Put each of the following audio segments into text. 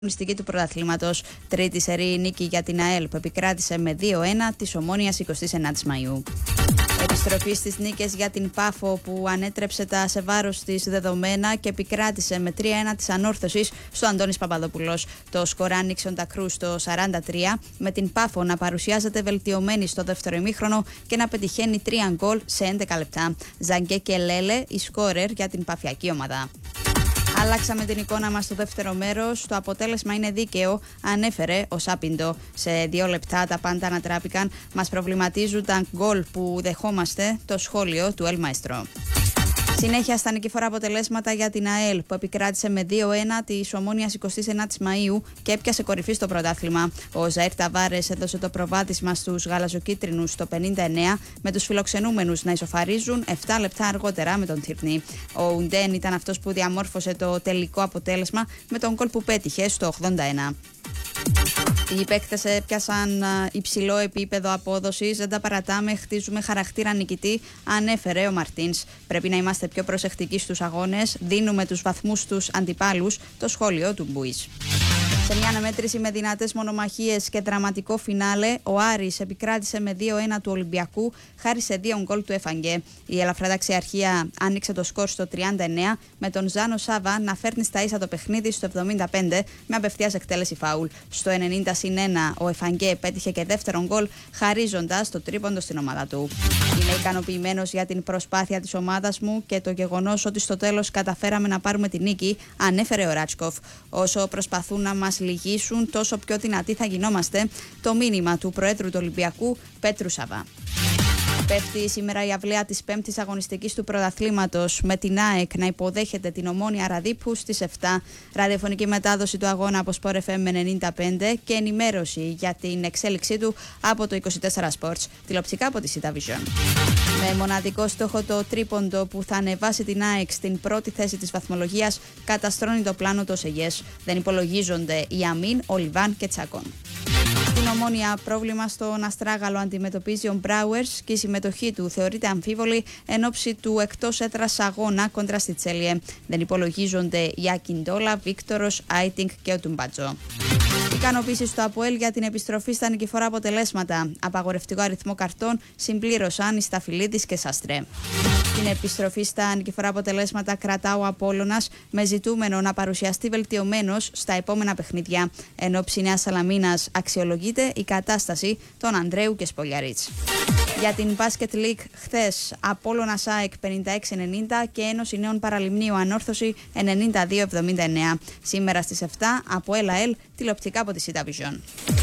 αγωνιστική του πρωταθλήματος. Τρίτη σερί νίκη για την ΑΕΛ που επικράτησε με 2-1 της Ομόνοιας 29 Μαΐου. Επιστροφή στις νίκες για την Πάφο που ανέτρεψε τα σε βάρος της δεδομένα και επικράτησε με 3-1 της Ανόρθωσης στο Αντώνης Παπαδόπουλος. Το σκορ άνοιξε ο Ντακρού στο 43 με την Πάφο να παρουσιάζεται βελτιωμένη στο δεύτερο ημίχρονο και να πετυχαίνει 3 γκολ σε 11 λεπτά. Ζαγκέ και Λέλε οι σκόρερ για την παφιακή ομάδα. Αλλάξαμε την εικόνα μας στο δεύτερο μέρος. Το αποτέλεσμα είναι δίκαιο, ανέφερε ο Σάπιντο. Σε 2 λεπτά τα πάντα ανατράπηκαν. Μας προβληματίζουν τα γκολ που δεχόμαστε, το σχόλιο του Ελ Μαέστρο. Συνέχεια στα νικηφόρα αποτελέσματα για την ΑΕΛ που επικράτησε με 2-1 της Ομόνοιας 29 Μαΐου και έπιασε κορυφή στο πρωτάθλημα. Ο Ζαΐρ Ταβάρες έδωσε το προβάδισμα στους γαλαζοκίτρινους στο 59 με τους φιλοξενούμενους να ισοφαρίζουν 7 λεπτά αργότερα με τον Τιρνί. Ο Ουντέν ήταν αυτός που διαμόρφωσε το τελικό αποτέλεσμα με τον γκολ που πέτυχε στο 81. Οι παίκτες έπιασαν υψηλό επίπεδο απόδοσης, δεν τα παρατάμε, χτίζουμε χαρακτήρα νικητή, ανέφερε ο Μαρτίνς. Πρέπει να είμαστε πιο προσεκτικοί στους αγώνες, δίνουμε τους βαθμούς στους αντιπάλους, το σχόλιο του Μπουίς. Σε μια αναμέτρηση με δυνατές μονομαχίες και δραματικό φινάλε, ο Άρης επικράτησε με 2-1 του Ολυμπιακού, χάρη σε 2 γκολ του Εφαγκέ. Η ελαφρά ταξιαρχία άνοιξε το σκορ στο 39, με τον Ζάνο Σάβα να φέρνει στα ίσα το παιχνίδι στο 75 με απευθείας εκτέλεση φάουλ. Στο 90-1 ο Εφαγκέ πέτυχε και δεύτερο γκολ, χαρίζοντας το τρίποντο στην ομάδα του. Είμαι ικανοποιημένος για την προσπάθεια της ομάδας μου και το γεγονός ότι στο τέλος καταφέραμε να πάρουμε τη νίκη, ανέφερε ο Ράτσκοφ. Όσο προσπαθούν να μας λυγίσουν, τόσο πιο δυνατοί θα γινόμαστε. Το μήνυμα του Προέδρου του Ολυμπιακού, Πέτρου Σαββά. Πέφτει σήμερα η αυλαία της 5ης αγωνιστικής του πρωταθλήματος με την ΑΕΚ να υποδέχεται την Ομόνοια Ραδίππου στις 7. Ραδιοφωνική μετάδοση του αγώνα από Sport FM 95 και ενημέρωση για την εξέλιξή του από το 24 Sports. Τηλεοπτικά από τη Sita Vision. Με μοναδικό στόχο το τρίποντο που θα ανεβάσει την ΑΕΚ στην πρώτη θέση της βαθμολογίας, καταστρώνει το πλάνο του ΟΣΕΓΕΣ. Δεν υπολογίζονται οι Αμίν, ο Λιβάν και Τσακών. Στην Ομόνοια πρόβλημα στον Αστράγαλο αντιμετωπίζει ο Μπράουερς και η συμμετοχή του θεωρείται αμφίβολη εν ώψη του εκτός έδρας αγώνα κόντρα στη Τσέλιε. Δεν υπολογίζονται οι Ακιντόλα, Βίκτορος, Άιτινγκ και ο Τουμπάτζο. Ικανοποίηση στο ΑΠΟΕΛ για την επιστροφή στα νικηφόρα αποτελέσματα. Απαγορευτικό αριθμό καρτών συμπλήρωσαν οι Σταφυλίδης και Σαστρέ. Την επιστροφή στα νικηφόρα αποτελέσματα κρατά ο Απόλλωνας με ζητούμενο να παρουσιαστεί βελτιωμένος στα επόμενα παιχνίδια. Εν ώψη Νέας Σαλαμίνας αξιολογείται η κατάσταση των Ανδρέου και Σπολιαρίτς. Για την Basket League χθες Απόλλωνας ΑΕΚ 56-90 και Ένωση Νέων Παραλιμνίου Ανόρθωση 92-79. Σήμερα στις 7 από ΑΕΛ τηλεοπτικά από τη Sita Vision.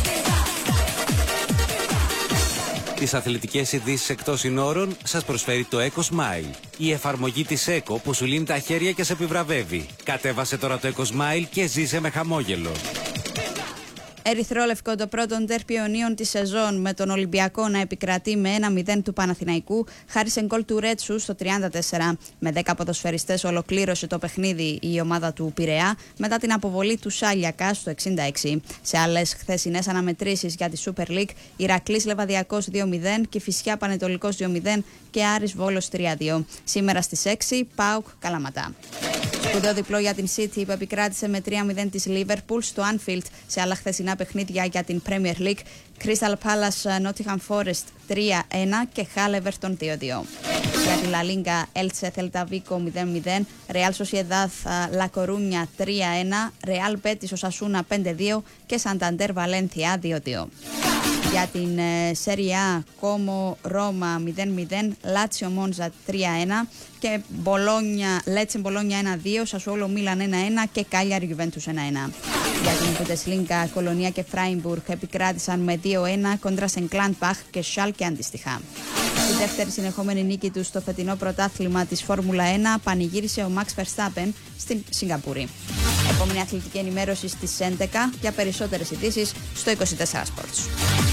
Τις αθλητικές ειδήσεις εκτός συνόρων σας προσφέρει το Eco Smile. Η εφαρμογή της Eco που σου λύνει τα χέρια και σε επιβραβεύει. Κατέβασε τώρα το Eco Smile και ζήσε με χαμόγελο. Ερυθρόλευκο το πρώτο ντέρμπι αιωνίων της σεζόν με τον Ολυμπιακό να επικρατεί με 1-0 του Παναθηναϊκού χάρη σε γκολ του Ρέτσου στο 34. Με 10 ποδοσφαιριστές ολοκλήρωσε το παιχνίδι η ομάδα του Πειραιά μετά την αποβολή του Σάλιακα στο 66. Σε άλλες χθεσινές αναμετρήσεις για τη Super League, Ηρακλής Λεβαδιακός 2-0, Κηφισιά Πανετολικός 2-0 και Άρης Βόλος 3-2. Σήμερα στις 6 ΠΑΟΚ Καλαματά. Σπουδαίο διπλό για την City που επικράτησε με 3-0 της Liverpool στο Anfield. Σε άλλα χθεσινά παιχνίδια για την Premier League, Crystal Palace Nottingham Forest 3-1 και Hull Everton 2-2. Για τη La Liga, Elche Celta Vigo 0-0, Real Sociedad La Coruña 3-1, Real Betis Osasuna 5-2 και Santander Valencia 2-2. Για την Serie A, Como Roma 0-0, Lazio Monza 3-1 και Lecce Bologna 1-2, Sassuolo Milan 1-1 και Cagliari Juventus 1-1. Για την Bundesliga, Κολονία και Φράιμπουργκ επικράτησαν με 2-1 κόντρα σε Gladbach και Schalke αντίστοιχα. Στη δεύτερη συνεχόμενη νίκη του στο φετινό πρωτάθλημα της Φόρμουλα 1 πανηγύρισε ο Max Verstappen στην Σιγκαπούρη. Επόμενη αθλητική ενημέρωση στις 11 για περισσότερες ειδήσεις στο 24 Sports.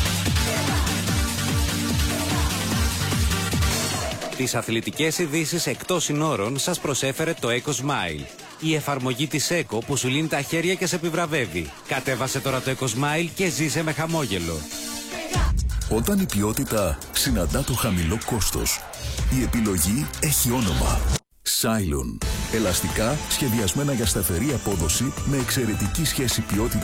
Τις αθλητικές ειδήσεις εκτός συνόρων σας προσέφερε το Eco Smile. Η εφαρμογή της Eco που σου λύνει τα χέρια και σε επιβραβεύει. Κατέβασε τώρα το Eco Smile και ζήσε με χαμόγελο. Όταν η ποιότητα συναντά το χαμηλό κόστος, η επιλογή έχει όνομα. Cylon. Ελαστικά, σχεδιασμένα για σταθερή απόδοση με εξαιρετική σχέση ποιότητα